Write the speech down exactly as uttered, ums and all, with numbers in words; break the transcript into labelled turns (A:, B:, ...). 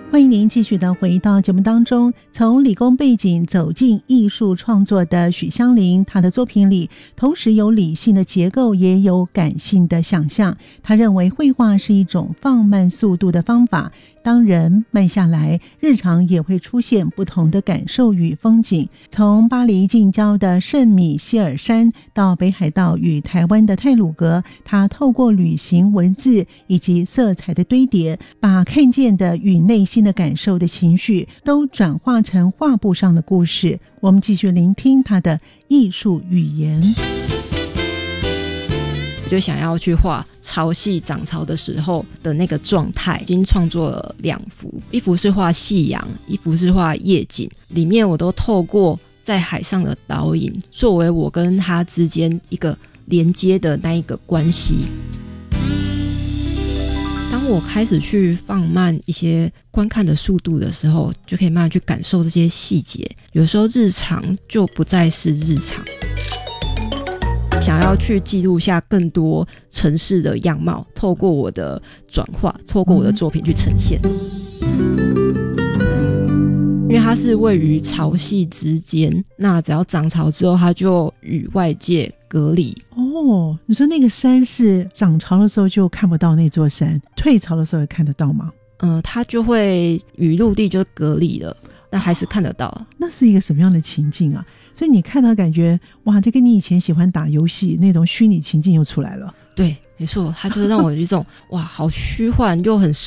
A: 欢迎您继续的回到节目当中。从理工背景走进艺术创作的许香菱，她的作品里同时有理性的结构，也有感性的想象。她认为绘画是一种放慢速度的方法，当人慢下来，日常也会出现不同的感受与风景。从巴黎近郊的圣米歇尔山到北海道与台湾的太鲁阁，她透过旅行文字以及色彩的堆叠，把看见的与内心的感受的情绪都转化成画布上的故事。我们继续聆听她的艺术语言。
B: 就想要去画潮汐涨潮的时候的那个状态，已经创作了两幅，一幅是画夕阳，一幅是画夜景，里面我都透过在海上的倒影作为我跟他之间一个连接的那一个关系。当我开始去放慢一些观看的速度的时候，就可以慢慢去感受这些细节，有时候日常就不再是日常，想要去记录下更多城市的样貌，透过我的转化，透过我的作品去呈现。因为它是位于潮汐之间，那只要涨潮之后，它就与外界隔离。
A: 哦，你说那个山是涨潮的时候就看不到那座山，退潮的时候也看得到吗？
B: 呃，它就会与陆地就隔离了，但还是看得到。哦，
A: 那是一个什么样的情境啊？所以你看到感觉哇，这跟你以前喜欢打游戏那种虚拟情境又出来了。
B: 对，没错，它就是让我有一种哇，好虚幻又很